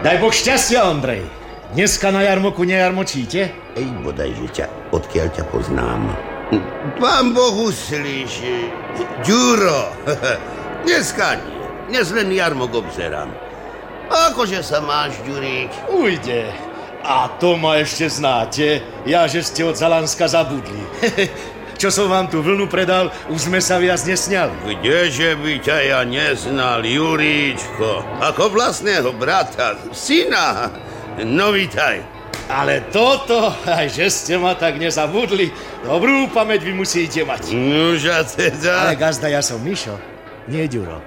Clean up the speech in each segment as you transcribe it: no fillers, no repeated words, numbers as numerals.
Daj Boh šťastia, Ondrej. Dneska na jarmoku nejarmočíte? Ej, bodajže ťa, odkiaľ ťa poznám. Pán Boh uslíši. Ďuro, dneska nie. Dnes len jarmok obzerám. Akože sa máš, Ďurík? Ujde. A to ma ešte znáte. Ja, že ste od Zalanska zabudli. Čo som vám tú vlnu predal, už sme sa viac nesňali. Kdeže by ťa ja neznal, Juríčko? Ako vlastného brata, syna. No vítaj. Ale toto, aj že ste ma tak nezabudli, dobrú pamäť vy musíte mať. Nože teda... Ale gazda, ja som Mišo, nie Ďuro.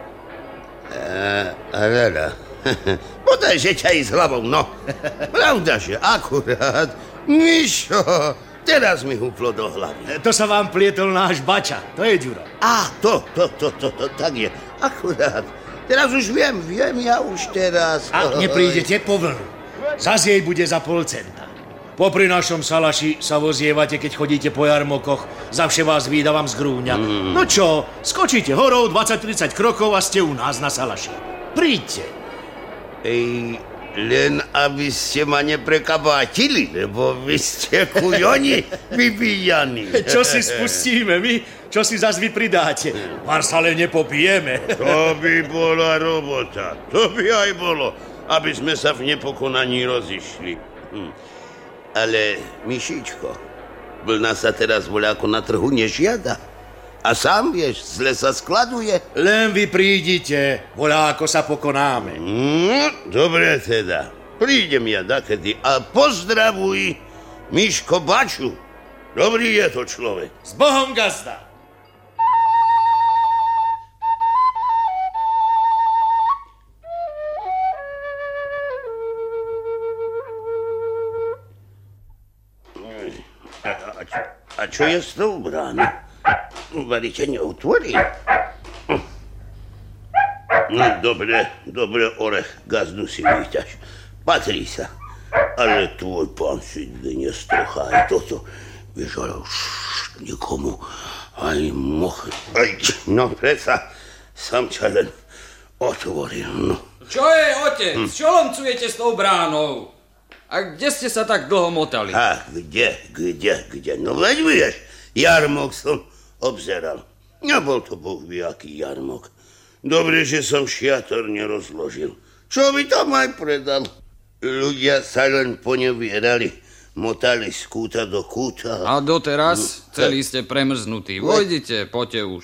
Rada. Bodajže ťa ísť hlavou, no. Pravda, že akurát. Mišo, teraz mi húplo do hlavy. To sa vám plietol náš bača, to je Ďuro. To, tak je. Akurát. Teraz už viem ja už teraz. A neprídete po vlnu. Zas jej bude za 0,5 centa. Popri našom salaši sa vozievate, keď chodíte po jarmokoch. Zavše vás vídavam z grúňa. No čo, skočíte horou 20-30 krokov a ste u nás na salaši. Príďte. Ej, len aby ste ma neprekabátili, lebo vy ste kujoni vybíjani. Čo si spustíme my? Čo si zas vy pridáte? Var sa len nepopijeme. To by bola robota. To by aj bolo, aby sme sa v nepokonaní rozišli. Ale, Mišičko, vlna sa teraz voľako na trhu nežiada. A sám vieš, zle sa skladuje. Len vy prídite, voľako sa pokonáme. Dobre teda, prídem ja dakedy a pozdravuj Miško baču. Dobrý je to človek. S Bohom, gazda. A čo je s tou bránou? Varite neotvorí. No, dobre, orech, gazdu si vyťaž. Patrí sa. Ale tvoj pán si dnes trocha aj toto. Vieš, ale nikomu aj moh... No, predsa, som ťa len otvoril, no. Čo je, otec? Čo loncujete s tou bránou? A kde ste sa tak dlho motali? Kde? No veď vieš, jarmok som obzeral. Nebol to Boh vie, aký jarmok. Dobre, že som šiator nerozložil. Čo by tam aj predal? Ľudia sa len ponevierali, motali z kúta do kúta. A doteraz celý ste premrznutí. Vojdite, poďte už.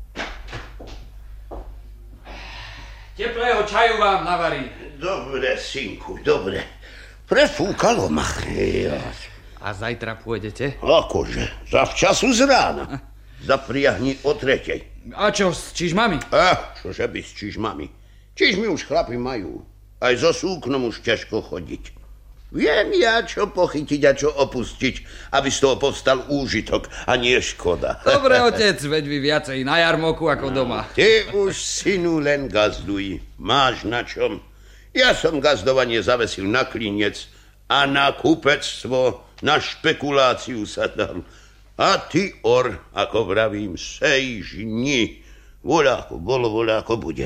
Teplého čaju vám navarím. Dobre, synku, dobre. Prefúkalo ma. A zajtra pôjdete? Akože, zavčasu z rána. Zapriahni o 3:00. A čo, s čižmami? Čože by s čižmami? Čižmy už chlapi majú. Aj so súknom už ťažko chodiť. Viem ja, čo pochytiť a čo opustiť, aby z toho povstal úžitok a nie škoda. Dobre, otec, veď vy viacej na jarmoku ako doma. Ty už, synu, len gazduj. Máš na čom. Ja som gazdovanie zavesil na klinec a na kupectvo, na špekuláciu sa dal. A ty, or, ako vravím, sej žni. Voľako bolo, voľako bude.